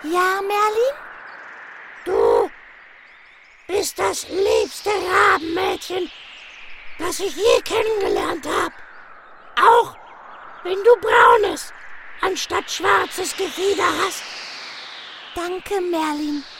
Ja, Merlin? Du bist das liebste Rabenmädchen, das ich je kennengelernt habe. Auch wenn du braunes anstatt schwarzes Gefieder hast. Danke, Merlin.